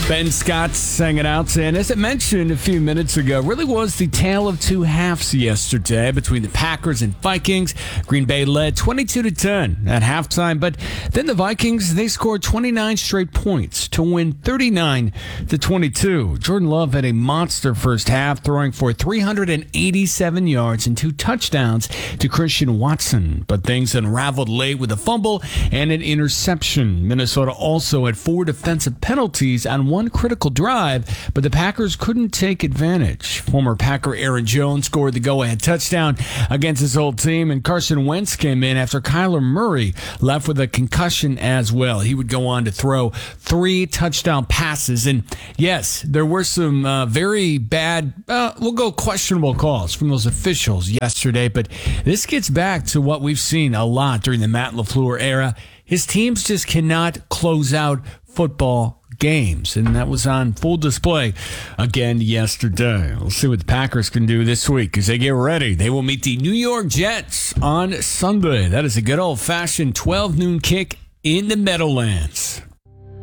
Ben Scott's hanging out, and as I mentioned a few minutes ago, really was the tale of two halves yesterday between the Packers and Vikings. Green Bay led 22-10 at halftime, but then the Vikings, they scored 29 straight points to win 39-22. Jordan Love had a monster first half, throwing for 387 yards and 2 touchdowns to Christian Watson, but things unraveled late with a fumble and an interception. Minnesota also had 4 defensive penalties on one critical drive, but the Packers couldn't take advantage. Former Packer Aaron Jones scored the go-ahead touchdown against his old team, and Carson Wentz came in after Kyler Murray left with a concussion as well. He would go on to throw 3 touchdown passes, and yes, there were some very bad, we'll go questionable calls from those officials yesterday, but this gets back to what we've seen a lot during the Matt LaFleur era. His teams just cannot close out football games, and that was on full display again yesterday. We'll see what the Packers can do this week as they get ready. They will meet the New York Jets on Sunday. That is a good old-fashioned 12 noon kick in the Meadowlands.